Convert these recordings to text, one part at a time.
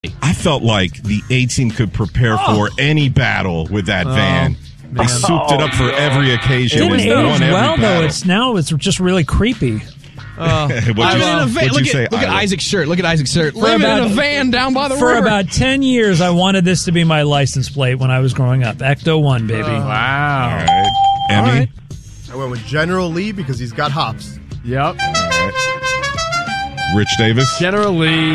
I felt like the A-Team could prepare for any battle with that van. They souped it up for every occasion. It didn't and won age every well, battle. though. It's just really creepy. What'd you say? Look at Isaac's shirt. Living in a van down by the river. For about 10 years, I wanted this to be my license plate when I was growing up. Ecto-1, baby. Wow. All right. Emmy? All right. I went with General Lee because he's got hops. Yep. Rich Davis? General Lee.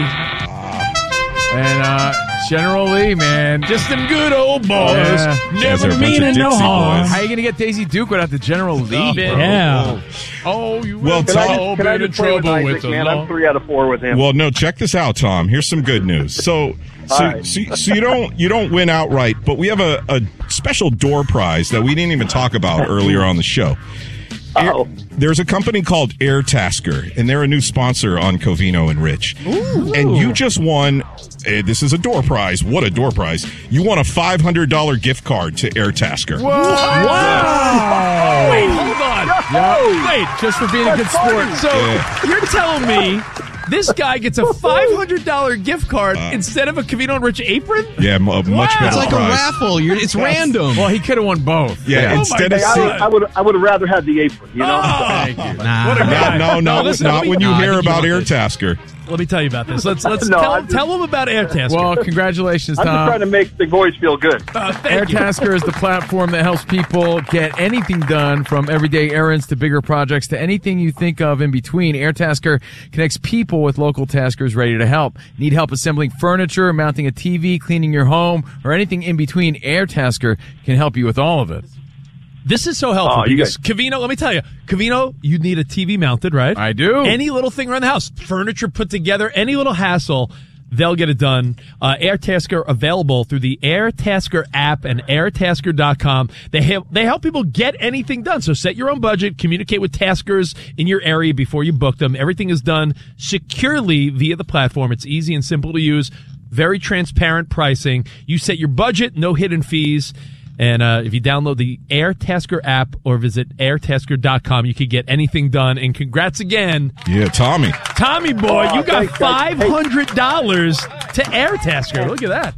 And General Lee, man. Just them good old boys. Guys Never are a bunch mean of and no Dixie harm. boys. How are you going to get Daisy Duke without the General Lee? Yeah. Oh, you Well, will Tom- all Can be I in just play with trouble Isaac, with the man? law. I'm 3 out of 4 with him. Well, no, check this out, Tom. Here's some good news. So you don't win outright, but we have a special door prize that we didn't even talk about earlier on the show. There's a company called AirTasker, and they're a new sponsor on Covino and Rich. Ooh. And you just won. This is a door prize. What a door prize! You won a $500 gift card to AirTasker. Wow. Wait, hold on. Wait, just for being a good sport. So you're telling me this guy gets a $500 gift card instead of a Covino and Rich apron? Yeah, much better. It's like prize. a raffle. It's random. Well, he could have won both. Yeah, Oh instead my of God. I would have rather had the apron, you know? Thank you. Nah. No, listen, not when you I hear think you about want this. AirTasker. Let me tell you about this. Let's No, tell him about AirTasker. Well, congratulations, I'm just Tom. trying to make the boys feel good. Thank you. AirTasker is the platform that helps people get anything done, from everyday errands to bigger projects to anything you think of in between. AirTasker connects people with local taskers ready to help. Need help assembling furniture, mounting a TV, cleaning your home, or anything in between? AirTasker can help you with all of it. This is so helpful you because Covino, let me tell you, Covino, you need a TV mounted, right? I do. Any little thing around the house, furniture put together, any little hassle, they'll get it done. AirTasker available through the AirTasker app and airtasker.com. They help people get anything done. So set your own budget, communicate with taskers in your area before you book them. Everything is done securely via the platform. It's easy and simple to use. Very transparent pricing. You set your budget, no hidden fees. And if you download the AirTasker app or visit airtasker.com, you can get anything done. And congrats again. Yeah, Tommy. Tommy boy, you got thanks, guys. $500 to AirTasker. Look at that.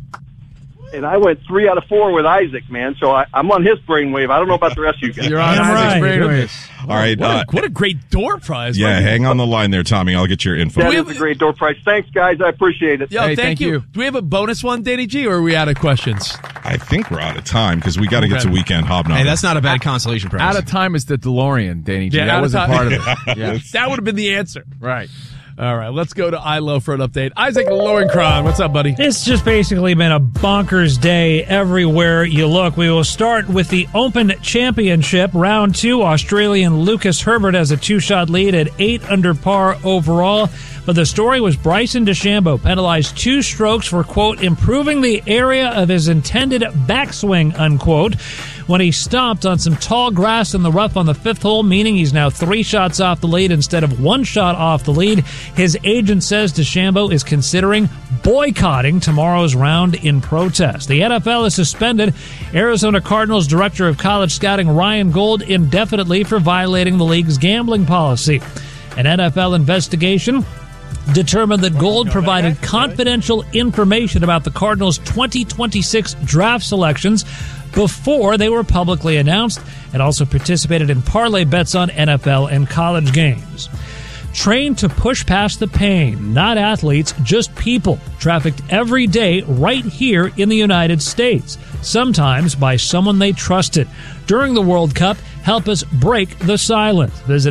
And I went 3 out of 4 with Isaac, man. So I'm on his brainwave. I don't know about the rest of you guys. You're on Damn Isaac's right. brainwave. All right. What a great door prize. Yeah, Look. hang on the line there, Tommy. I'll get your info. That is a great door prize. Thanks, guys. I appreciate it. Yo, Hey, thank you. Do we have a bonus one, Danny G, or are we out of questions? I think we're out of time because we got to get to Weekend Hobnob. Hey, that's not a bad consolation prize. Out of time is the DeLorean, Danny G. Yeah, that out of wasn't time. part of it. Yeah. That would have been the answer. Right. All right, let's go to ILO for an update. Isaac Lowenkron, what's up, buddy? It's just basically been a bonkers day everywhere you look. We will start with the Open Championship. Round 2, Australian Lucas Herbert has a 2-shot lead at 8 under par overall. But the story was Bryson DeChambeau penalized 2 strokes for, quote, improving the area of his intended backswing, unquote, when he stopped on some tall grass in the rough on the 5th hole, meaning he's now 3 shots off the lead instead of 1 shot off the lead. His agent says DeChambeau is considering boycotting tomorrow's round in protest. The NFL has suspended Arizona Cardinals director of college scouting Ryan Gold indefinitely for violating the league's gambling policy. An NFL investigation determined that Gold provided confidential information about the Cardinals' 2026 draft selections before they were publicly announced, and also participated in parlay bets on NFL and college games. Trained to push past the pain, not athletes, just people, trafficked every day right here in the United States, sometimes by someone they trusted. During the World Cup, help us break the silence. Visit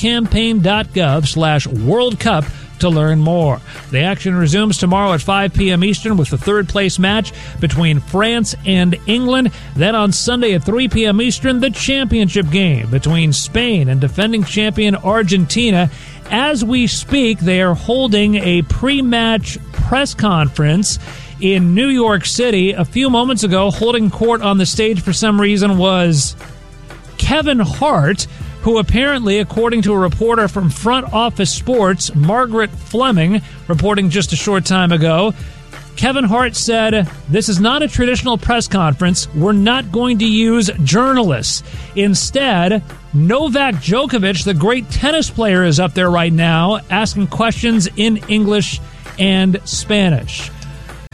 bluecampaign.gov/World Cup to learn more. The action resumes tomorrow at 5 p.m. Eastern with the third-place match between France and England. Then on Sunday at 3 p.m. Eastern, the championship game between Spain and defending champion Argentina. As we speak, they are holding a pre-match press conference in New York City. A few moments ago, holding court on the stage for some reason was Kevin Hart, who apparently, according to a reporter from Front Office Sports, Margaret Fleming, reporting just a short time ago, Kevin Hart said, "This is not a traditional press conference. We're not going to use journalists. Instead, Novak Djokovic, the great tennis player, is up there right now asking questions in English and Spanish."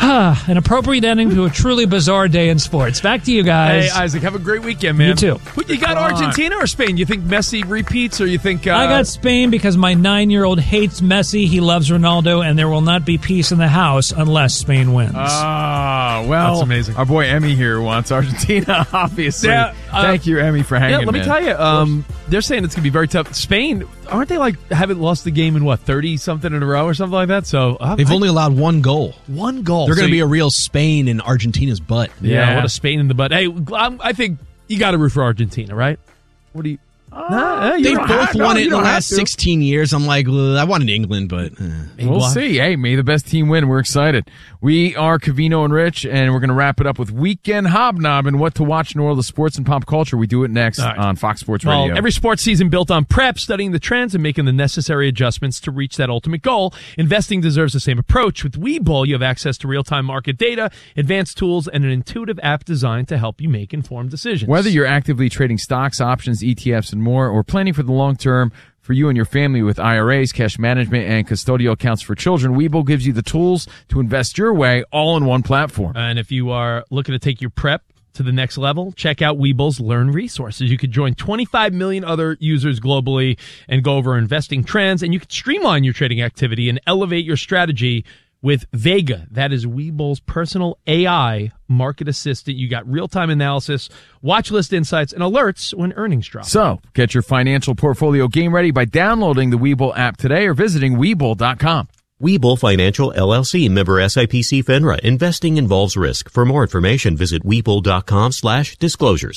An appropriate ending to a truly bizarre day in sports. Back to you guys. Hey, Isaac, have a great weekend, man. You too. You got Argentina or Spain? You think Messi repeats, or you think... I got Spain because my 9-year-old hates Messi. He loves Ronaldo, and there will not be peace in the house unless Spain wins. Well, that's amazing. Our boy Emmy here wants Argentina, obviously. Yeah, thank you, Emmy, for hanging. Yeah, let me tell you, they're saying it's going to be very tough. Spain, aren't they haven't lost the game in 30-something in a row or something like that? So they've only allowed one goal. One goal. They're going to be a real Spain in Argentina's butt. Yeah, what a Spain in the butt. Hey, I think you got to root for Argentina, right? What do you... They've both won it in the last 16 years. I'm like, I wanted England, but... We'll see. Hey, may the best team win. We're excited. We are Covino and Rich, and we're going to wrap it up with Weekend Hobnob and what to watch in the world of sports and pop culture. We do it next on Fox Sports Radio. Every sports season built on prep, studying the trends, and making the necessary adjustments to reach that ultimate goal. Investing deserves the same approach. With Webull, you have access to real-time market data, advanced tools, and an intuitive app designed to help you make informed decisions. Whether you're actively trading stocks, options, ETFs, and more, or planning for the long term for you and your family with IRAs, cash management, and custodial accounts for children, Webull gives you the tools to invest your way all in one platform. And if you are looking to take your prep to the next level, check out Webull's Learn Resources. You could join 25 million other users globally and go over investing trends, and you could streamline your trading activity and elevate your strategy with Vega. That is Webull's personal AI market assistant. You got real-time analysis, watch list insights, and alerts when earnings drop. So, get your financial portfolio game ready by downloading the Webull app today or visiting Webull.com. Webull Financial, LLC, member SIPC FINRA. Investing involves risk. For more information, visit Webull.com/disclosures.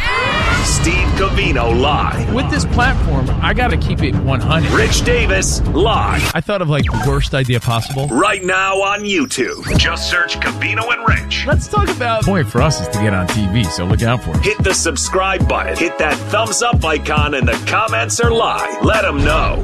Steve Covino live. With this platform, I got to keep it 100. Rich Davis live. I thought of the worst idea possible. Right now on YouTube. Just search Covino and Rich. Let's talk about... The point for us is to get on TV, so look out for it. Hit the subscribe button. Hit that thumbs up icon, and the comments are live. Let them know.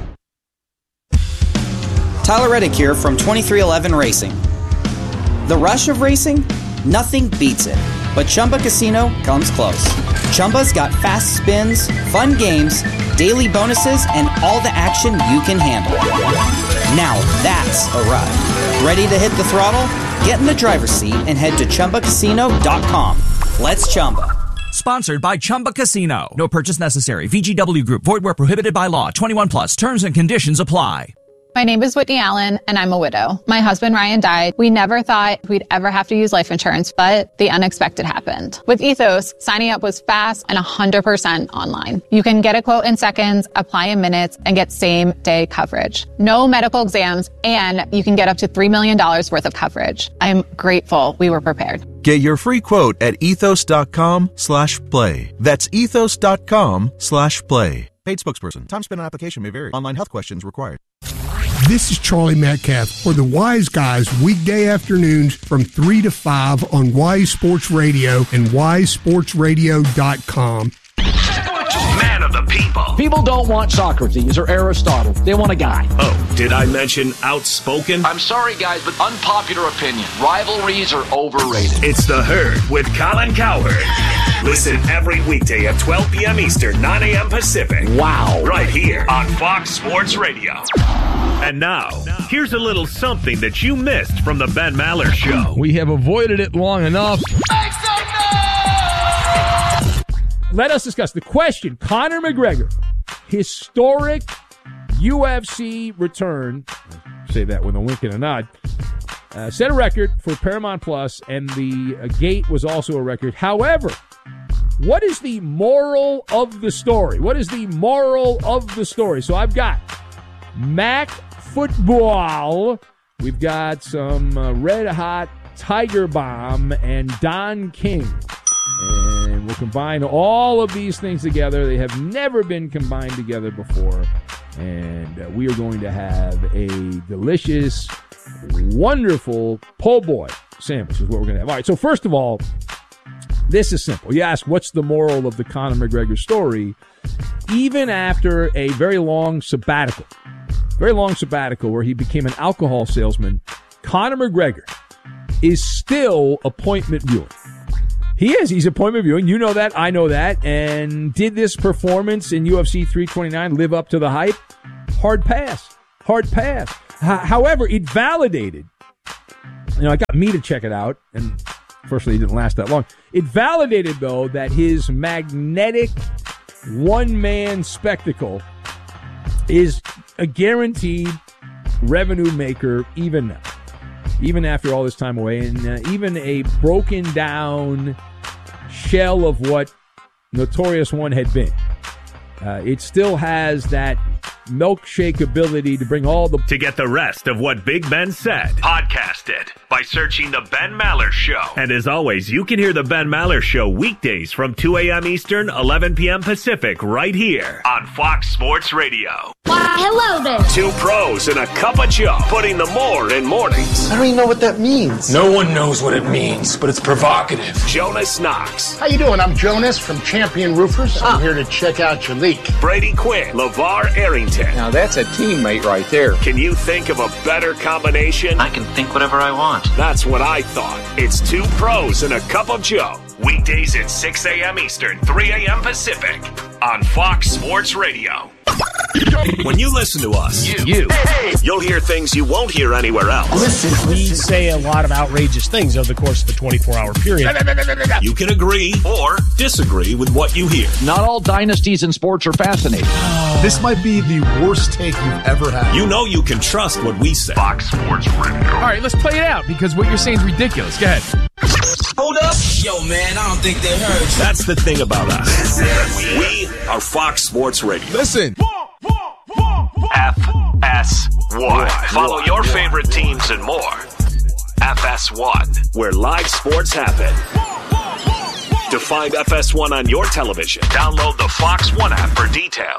Tyler Reddick here from 2311 Racing. The rush of racing? Nothing beats it. But Chumba Casino comes close. Chumba's got fast spins, fun games, daily bonuses, and all the action you can handle. Now that's a ride. Ready to hit the throttle? Get in the driver's seat and head to ChumbaCasino.com. Let's Chumba. Sponsored by Chumba Casino. No purchase necessary. VGW Group. Void where prohibited by law. 21 plus. Terms and conditions apply. My name is Whitney Allen, and I'm a widow. My husband, Ryan, died. We never thought we'd ever have to use life insurance, but the unexpected happened. With Ethos, signing up was fast and 100% online. You can get a quote in seconds, apply in minutes, and get same-day coverage. No medical exams, and you can get up to $3 million worth of coverage. I'm grateful we were prepared. Get your free quote at ethos.com/play. That's ethos.com/play. Paid spokesperson. Time spent on application may vary. Online health questions required. This is Charlie Metcalf for the Wise Guys weekday afternoons from 3 to 5 on Wise Sports Radio and wisesportsradio.com. Man of the people. People don't want Socrates or Aristotle. They want a guy. Oh, did I mention outspoken? I'm sorry, guys, but unpopular opinion. Rivalries are overrated. It's The Herd with Colin Cowherd. Listen every weekday at 12 p.m. Eastern, 9 a.m. Pacific. Wow. Right here on Fox Sports Radio. And now, here's a little something that you missed from the Ben Maller Show. We have avoided it long enough. Let us discuss the question. Conor McGregor, historic UFC return, say that with a wink and a nod, set a record for Paramount Plus, and the gate was also a record. However, what is the moral of the story? What is the moral of the story? So I've got Mac Football, we've got some Red Hot Tiger Bomb, and Don King. And we'll combine all of these things together. They have never been combined together before. And we are going to have a delicious, wonderful po' boy sandwich is what we're going to have. All right, so first of all, this is simple. You ask, what's the moral of the Conor McGregor story? Even after a very long sabbatical where he became an alcohol salesman, Conor McGregor is still appointment viewing. He is. He's appointment viewing. You know that. I know that. And did this performance in UFC 329 live up to the hype? Hard pass. However, it validated it got me to check it out, and fortunately it didn't last that long. It validated, though, that his magnetic one-man spectacle is a guaranteed revenue maker even now, even after all this time away, and even a broken down shell of what Notorious One had been. It still has that milkshake ability to bring all the... To get the rest of what Big Ben said, podcast it by searching The Ben Maller Show. And as always, you can hear The Ben Maller Show weekdays from 2 a.m. Eastern, 11 p.m. Pacific, right here on Fox Sports Radio. Why, hello there. Two pros and a cup of Joe, putting the more in mornings. I don't even know what that means. No one knows what it means, but it's provocative. Jonas Knox. How you doing? I'm Jonas from Champion Roofers. I'm here to check out your leak. Brady Quinn. LeVar Arrington. Now that's a teammate right there. Can you think of a better combination? I can think whatever I want. That's what I thought. It's two pros and a cup of Joe. Weekdays at 6 a.m. Eastern, 3 a.m. Pacific on Fox Sports Radio. When you listen to us, you'll hear things you won't hear anywhere else. Listen, we say a lot of outrageous things over the course of a 24-hour period. You can agree or disagree with what you hear. Not all dynasties in sports are fascinating. This might be the worst take you've ever had. You know you can trust what we say. Fox Sports Radio. All right, let's play it out because what you're saying is ridiculous. Go ahead. Hold up. Yo, man, I don't think they heard you. That's the thing about us. We are Fox Sports Radio. Listen. FS1. Follow your favorite teams and more. FS1, where live sports happen. To find FS1 on your television, download the Fox One app for details.